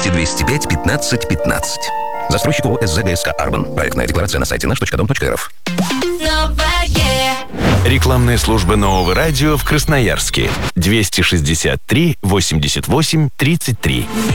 200 205 15 15. Застройщик ООО «СЗГСК Арбан». Проектная декларация на сайте наш.дом.рф. Рекламная служба нового радио в Красноярске. 263 88 33.